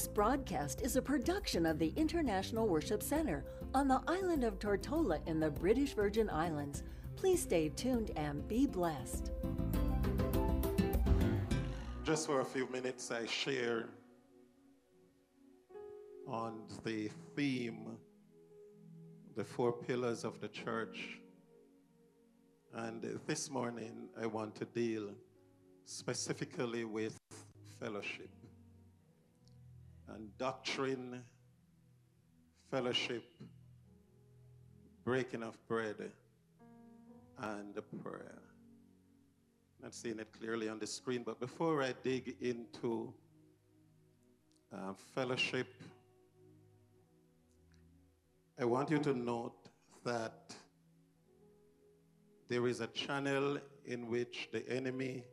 This broadcast is a production of the International Worship Center on the island of Tortola in the British Virgin Islands. Please stay tuned and be blessed. Just for a few minutes, I share on the theme, the four pillars of the church. And this morning, I want to deal specifically with fellowship and doctrine, fellowship, breaking of bread, and prayer. Not seeing it clearly on the screen, but before I dig into fellowship, I want you to note that there is a channel in which the enemy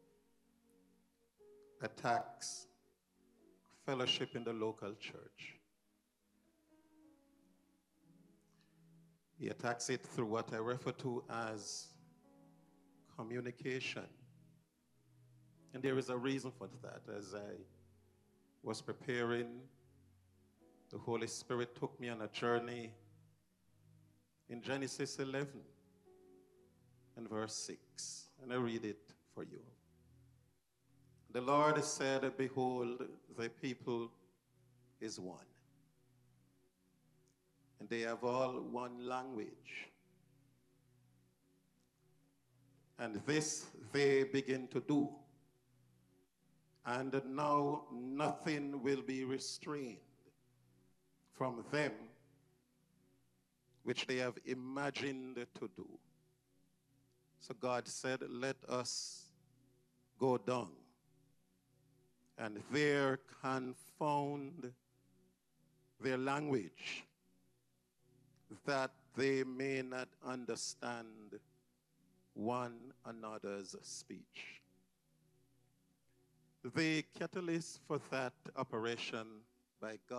attacks fellowship in the local church. He attacks it through what I refer to as communication. And there is a reason for that. As I was preparing, the Holy Spirit took me on a journey in Genesis 11 and verse 6. And I read it for you. The Lord said, "Behold, the people is one, and they have all one language. And this they begin to do. And now nothing will be restrained from them which they have imagined to do." So God said, "Let us go down and there confound their language, that they may not understand one another's speech." The catalyst for that operation by God